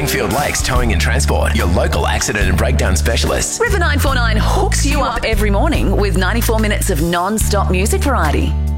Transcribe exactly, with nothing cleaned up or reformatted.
Enfield Lakes Towing and Transport, your local accident and breakdown specialists. River nine four nine hooks you up every morning with ninety-four minutes of non-stop music variety.